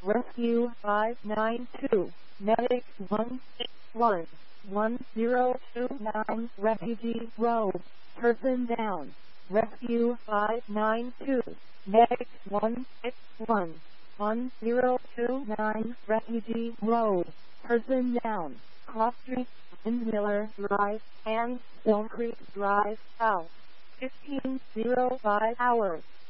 Rescue 592, Medic 161, 1029, Refugee Road, person down. Rescue 592, Medic 161, 1029, Refugee Road, person down. Cross Street, Miller Drive, and Stone Creek Drive, South. 15:05 hours.